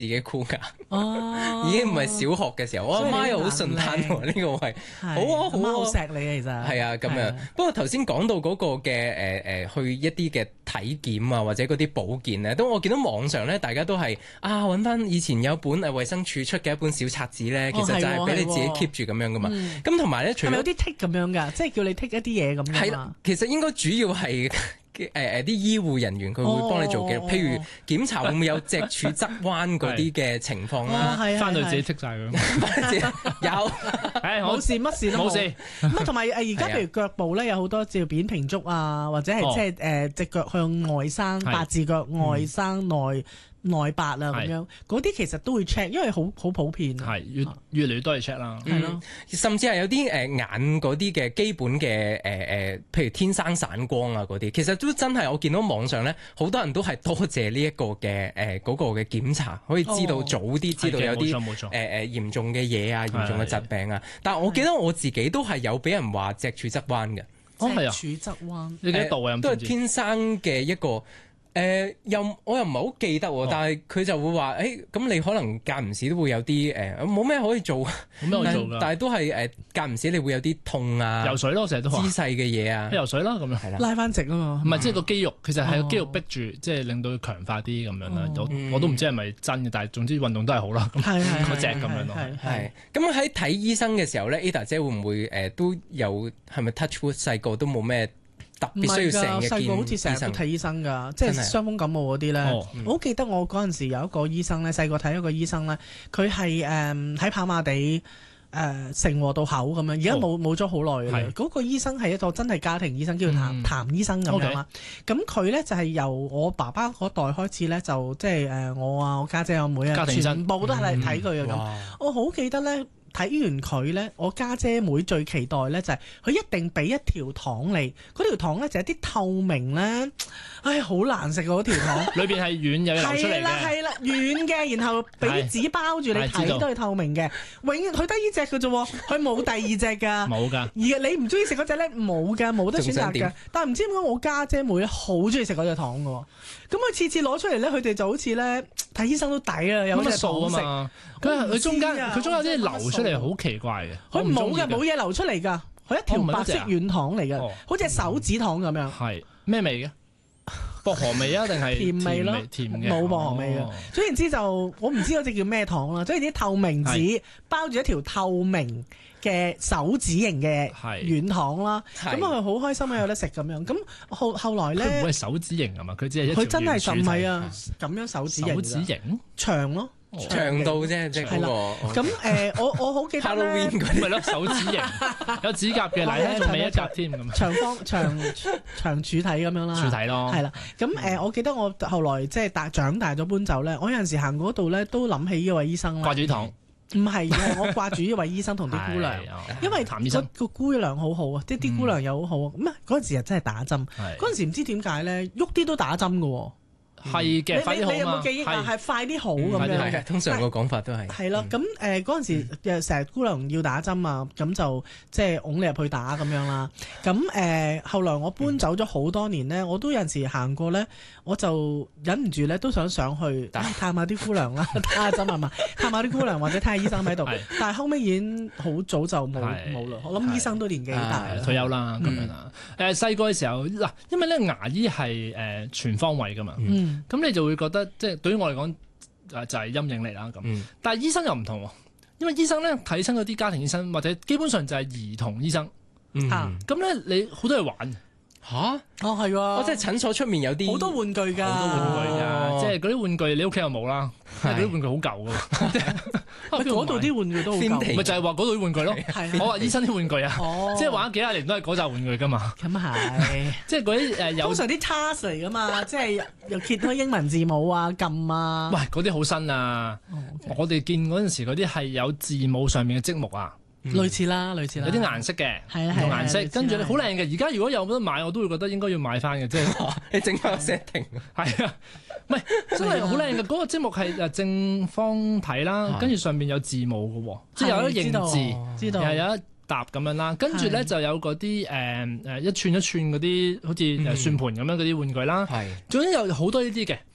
自己箍牙， 哦， 已經唔係小學嘅時候，我阿媽又好順攤喎呢個位，好啊好啊， 好錫你啊，其實係啊咁樣。不過頭先講到嗰個嘅去一啲嘅體檢啊，或者嗰啲保健咧，我見到網上咧，大家都係揾翻以前有本衛生署出嘅一本小冊子咧，其實就係俾你自己 keep 住咁樣噶嘛。咁同埋咧，除咗係咪有啲剔咁樣㗎？即係叫你剔一啲嘢咁樣。 係啦，其實應該主要係。啲醫護人員佢會幫你做嘅，譬如檢查會唔會有脊柱側彎嗰啲嘅情況啦， 翻到自己剔晒佢， 有， 冇事乜事都冇事。 咁同埋而家譬如腳部咧有好多照扁平足啊，或者係即係隻腳向外生八字腳外生內八啊咁樣，嗰啲其實都會 check， 因為好普遍。 係越嚟越多嘢 check 啦。 係咯， 甚至係有啲眼嗰啲嘅基本嘅譬如天生散光啊嗰啲，其實都真係我見到網上咧，好多人都係多謝呢一個嘅嗰個嘅檢查，可以知道早啲知道有啲嚴重嘅嘢啊，嚴重嘅疾病啊。但係我記得我自己都係有俾人話脊柱側彎嘅。 脊柱側彎， 你幾多度啊？ 都係天生嘅一個。我又唔係好記得喎，但係佢就會話，咁你可能間唔時都會有啲冇咩可以做， 冇咩可以做㗎。 但係都係間唔時你會有啲痛啊， 游水咯，成日都話姿勢嘅嘢啊， 游水啦咁樣係啦， 拉翻直啊嘛， 唔係即係個肌肉，其實係個肌肉逼住，即係令到佢強化啲咁樣啦。我都唔知係咪真嘅，但係總之運動都係好啦。嗰隻咁樣咯。 係咁喺睇醫生嘅時候咧 ，Ada 姐會唔會都有係咪 touch wood 細個都冇咩？特別需要成日見醫生， 細個好似成日都睇醫生㗎，即係傷風感冒嗰啲咧。我好記得我嗰陣時有一個醫生咧，細個睇一個醫生咧，佢係喺跑馬地成和道口咁樣，而家冇咗好耐㗎啦。嗰個醫生係一個真係家庭醫生，叫譚醫生咁樣啦。咁佢咧就係由我爸爸嗰代開始咧，就即係我家姐、我妹啊，全部都係嚟睇佢嘅咁。我好記得咧。睇完佢咧，我家姐妹最期待咧就係佢一定俾一條糖你，嗰條糖咧就係啲透明咧，好難食嗰條糖， 裏邊係軟有流出嚟嘅， 係啦，軟嘅，然後俾啲紙包住，你睇都係透明嘅，永遠佢得依隻嘅啫喎，佢冇第二隻㗎， 冇㗎。 而你唔中意食嗰隻咧，冇㗎，冇得選擇㗎。但係唔知點解我家姐妹咧好中意食嗰隻糖㗎喎，咁佢次次攞出嚟咧，佢哋就好似咧睇醫生都抵啦，有乜數啊嘛。佢中間有啲流出嚟好奇怪嘅， 佢冇嘢流出嚟㗎，佢一條白色軟糖嚟㗎，好似手指糖咁樣。 係咩味嘅？薄荷味啊，定係甜味咯？ 甜嘅， 冇薄荷味嘅。總言之就我唔知嗰隻叫咩糖啦，總言之透明紙包住一條透明嘅手指型嘅軟糖啦，咁佢好開心啊，有得食咁樣。咁後來咧， 佢唔係手指型啊嘛，佢只係一條圓柱體。 佢真係唔係啊，咁樣手指型。 手指型長咯。 長度啫，即係嗰個。 咁我好記得 Halloween 嗰啲咪咯，手指型有指甲嘅，嗱仲尾一甲添咁。 長柱體咁樣啦。 柱體咯。係啦。咁我記得我後來即係長大咗搬走咧，我有陣時行嗰度咧都諗起呢位醫生啦。 掛住糖。 唔係，我掛住呢位醫生同啲姑娘，因為個姑娘好好啊，啲姑娘又好好啊。咁嗰陣時又真係打針，嗰陣時唔知點解咧，喐啲都打針㗎喎。 係嘅，快啲好嘛？ 你有冇記憶啊？係快啲好咁樣。 係通常個講法都係。 係咯，咁嗰陣時成日姑娘要打針啊，咁就即係擁你入去打咁樣啦。咁後來我搬走咗好多年咧，我都有陣時行過咧，我就忍唔住咧都想上去探下啲姑娘啦，打下針係嘛，探下啲姑娘或者睇下醫生喺度。但係後尾已經好早就冇啦。我諗醫生都年紀大， 退休啦咁樣啦。細個嘅時候嗱，因為咧牙醫係全方位㗎嘛。咁你就會覺得即係對於我嚟講就係陰影嚟啦咁，但係醫生又唔同喎，因為醫生咧睇親嗰啲家庭醫生或者基本上就係兒童醫生，咁咧你好多嘢玩嚇。 哦，係喎， 即係診所出面有啲好多玩具㗎， 好多玩具㗎，即係嗰啲玩具你屋企又冇啦，嗰啲玩具好舊㗎， 嗰度啲玩具都好舊， 咪就係話嗰度啲玩具咯。我話醫生啲玩具啊，即係玩咗幾廿年都係嗰扎玩具㗎嘛。 咁係， 即係嗰啲通常啲 task 嚟㗎嘛，即係又揭開英文字母啊、撳啊。 喂，嗰啲好新啊！我哋見嗰陣時嗰啲係有字母上面嘅積木啊。 類似啦，有啲顏色嘅，唔同顏色，跟住好靚嘅。而家如果有得買，我都會覺得應該要買翻嘅，即係你整翻個 setting。 係啊，唔係真係好靚嘅。嗰個積木係正方體啦，跟住上面有字母嘅喎，即係有一認字，又有一沓咁樣啦。跟住咧就有嗰啲一串一串嗰啲好似算盤咁樣嗰啲玩具啦。總之有好多呢啲嘅。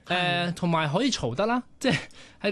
同埋可以嘈得啦，即係喺